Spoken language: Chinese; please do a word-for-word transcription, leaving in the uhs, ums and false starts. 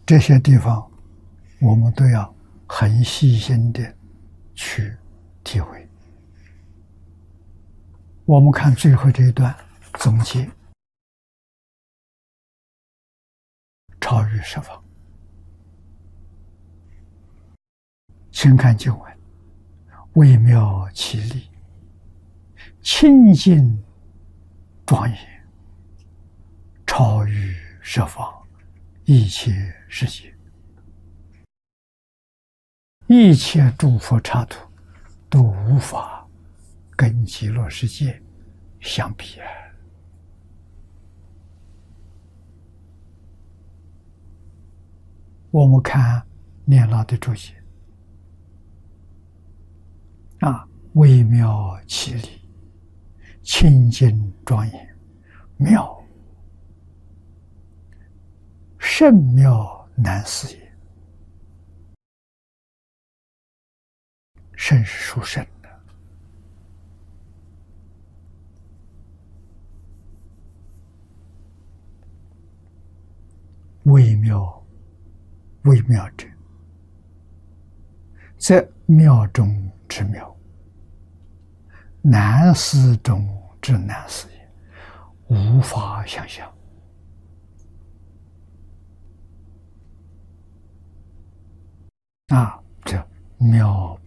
这些地方我们都要很细心的去体会。我们看最后这一段总结：超越十方。请看经文，微妙其理，清净庄严，超于十方一切世界，一切诸佛刹土都无法跟极乐世界相比啊！我们看念老的注解啊，微妙其理，清净庄严，妙，甚妙难思也。甚是殊胜的。微妙，微妙者，在妙中之妙，难思中之难思也，无法想象。啊，这妙